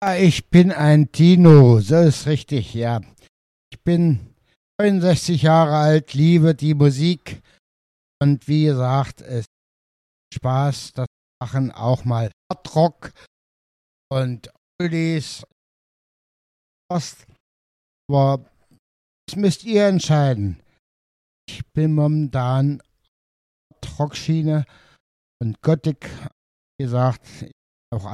Ich bin ein Tino, so ist richtig, ja. Ich bin 69 Jahre alt, liebe die Musik und wie gesagt, es ist Spaß, das machen auch mal Hardrock und Oldies, Post, aber das müsst ihr entscheiden. Ich bin momentan Rockschiene und Gothic, wie gesagt,